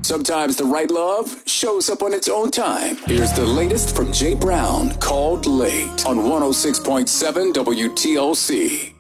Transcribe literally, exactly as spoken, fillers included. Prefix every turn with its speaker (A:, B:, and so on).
A: Sometimes the right love shows up on its own time. Here's the latest from Jay Brown, Called Late, on one oh six point seven W T O C.